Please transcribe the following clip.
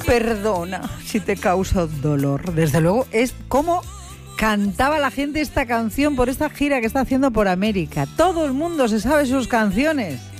Perdona si te causa dolor. Desde luego es como cantaba la gente esta canción por esta gira que está haciendo por América. Todo el mundo se sabe sus canciones.